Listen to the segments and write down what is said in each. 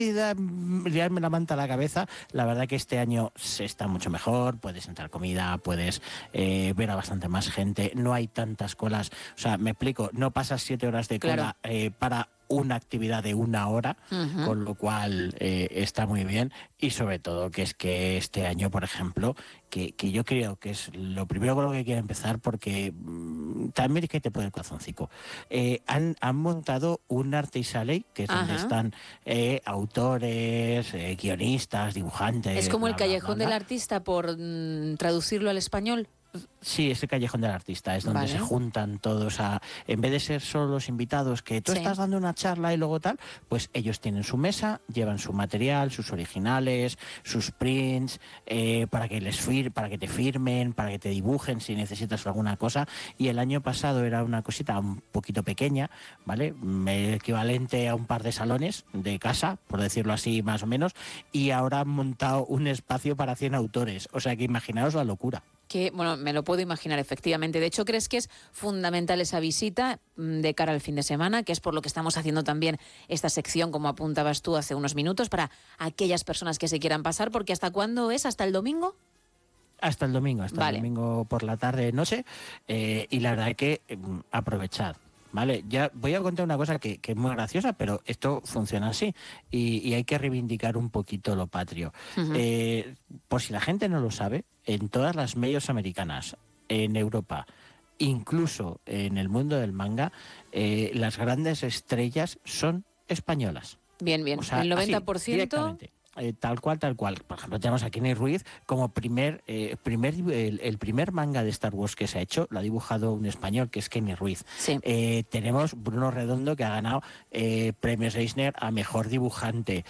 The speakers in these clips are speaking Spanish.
liarme la manta a la cabeza, la verdad que este año se está mucho mejor, puedes entrar comida, puedes ver a bastante más gente, no hay tantas colas, o sea, me explico, no pasas 7 horas de cola para una actividad de 1 hora, con lo cual está muy bien, y sobre todo que es que este año, por ejemplo, que yo creo que es lo primero con lo que quiero empezar, porque también es que te pone el corazoncico. Han montado un Arte y Sale, que es donde están autores, guionistas, dibujantes. Es como bla, el Callejón bla, bla, del Artista, por traducirlo al español. Sí, ese Callejón del Artista es donde se juntan todos en vez de ser solo los invitados, que tú estás dando una charla y luego tal, pues ellos tienen su mesa, llevan su material, sus originales, sus prints, para que te firmen, para que te dibujen si necesitas alguna cosa. Y el año pasado era una cosita un poquito pequeña, ¿vale? Equivalente a un par de salones de casa, por decirlo así más o menos, y ahora han montado un espacio para 100 autores. O sea que imaginaos la locura. Que, bueno, me lo puedo imaginar efectivamente. De hecho, ¿crees que es fundamental esa visita de cara al fin de semana? Que es por lo que estamos haciendo también esta sección, como apuntabas tú hace unos minutos, para aquellas personas que se quieran pasar, porque ¿hasta cuándo es? ¿Hasta el domingo? Hasta el domingo, el domingo por la tarde, noche, y la verdad es que aprovechad. Vale, ya voy a contar una cosa que es muy graciosa, pero esto funciona así y hay que reivindicar un poquito lo patrio. Por si la gente no lo sabe, en todas las medios americanas, en Europa, incluso en el mundo del manga, las grandes estrellas son españolas. Bien, bien. O sea, el 90%... Así, directamente. Tal cual. Por ejemplo, tenemos a Kenny Ruiz como el primer manga de Star Wars que se ha hecho, lo ha dibujado un español que es Kenny Ruiz. Tenemos Bruno Redondo, que ha ganado premios Eisner a mejor dibujante.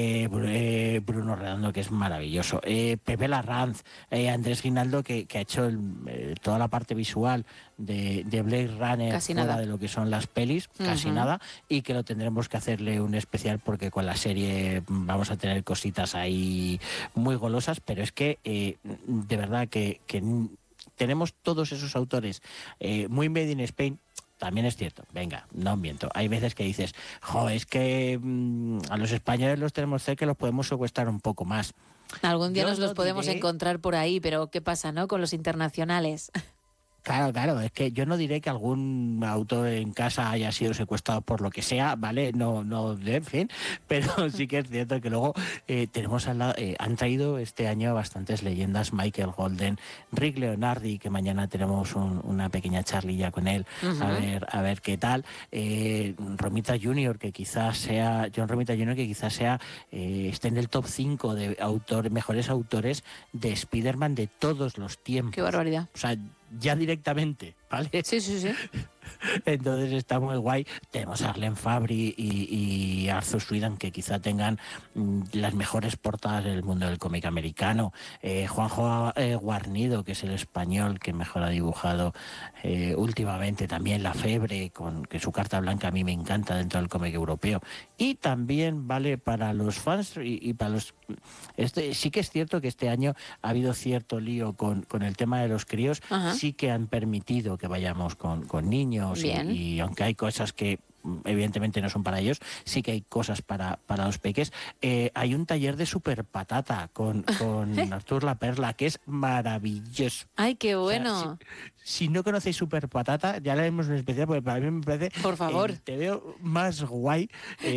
Bruno Redondo, que es maravilloso. Pepe Larranz, Andrés Guinaldo, que ha hecho toda la parte visual de Blade Runner, casi fuera nada de lo que son las pelis, casi nada, y que lo tendremos que hacerle un especial porque con la serie vamos a tener cositas ahí muy golosas, pero es que de verdad que tenemos todos esos autores muy made in Spain. También es cierto, venga, no miento. Hay veces que dices, es que a los españoles los tenemos cerca, que los podemos secuestrar un poco más. Algún día nos los podemos encontrar por ahí, pero ¿qué pasa, no? Con los internacionales. Claro, es que yo no diré que algún autor en casa haya sido secuestrado por lo que sea, ¿vale? No, en fin, pero sí que es cierto que luego tenemos al lado, han traído este año bastantes leyendas, Michael Golden, Rick Leonardi, que mañana tenemos una pequeña charlilla con él, a ver qué tal, Romita Jr., que quizás sea, John Romita Jr., que quizás sea, esté en el top 5 de mejores autores de Spider-Man de todos los tiempos. ¡Qué barbaridad! O sea, ya directamente, ¿vale? Sí. Entonces está muy guay. Tenemos a Arlen Fabry y Arthur Sweden, que quizá tengan las mejores portadas del mundo del cómic americano. Juanjo Guarnido, que es el español que mejor ha dibujado últimamente. También La Febre, que su carta blanca a mí me encanta dentro del cómic europeo. Y también vale para los fans y para los... sí que es cierto que este año ha habido cierto lío con el tema de los críos. Sí que han permitido que vayamos con niños y aunque hay cosas que evidentemente no son para ellos, sí que hay cosas para los peques. Hay un taller de Super Patata con Artur La Perla, que es maravilloso. ¡Ay, qué bueno! O sea, si no conocéis Super Patata, ya le haremos un especial, porque para mí me parece... Por favor. Te veo más guay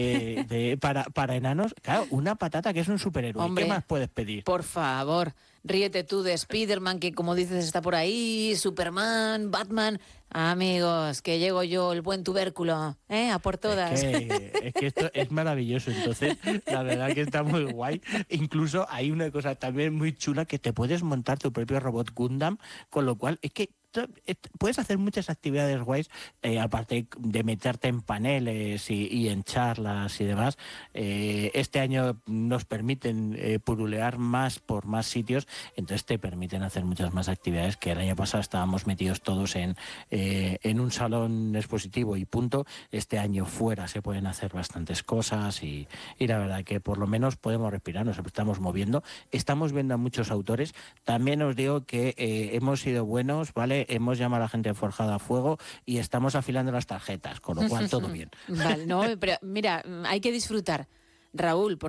para enanos. Claro, una patata que es un superhéroe. Hombre, ¿qué más puedes pedir? Por favor, ríete tú de Spider-Man, que como dices está por ahí, Superman, Batman... Amigos, que llego yo, el buen tubérculo, a por todas. Es que esto es maravilloso, entonces la verdad que está muy guay. Incluso hay una cosa también muy chula, que te puedes montar tu propio robot Gundam, con lo cual es que puedes hacer muchas actividades guays, aparte de meterte en paneles y en charlas y demás. Este año nos permiten purulear más por más sitios, entonces te permiten hacer muchas más actividades, que el año pasado estábamos metidos todos en un salón expositivo y punto. Este año fuera se pueden hacer bastantes cosas y la verdad que por lo menos podemos respirar, nos estamos moviendo, estamos viendo a muchos autores. También os digo que hemos sido buenos, ¿vale? Hemos llamado a la gente forjada a fuego y estamos afilando las tarjetas, con lo cual todo bien. Vale, no, pero mira, hay que disfrutar, Raúl,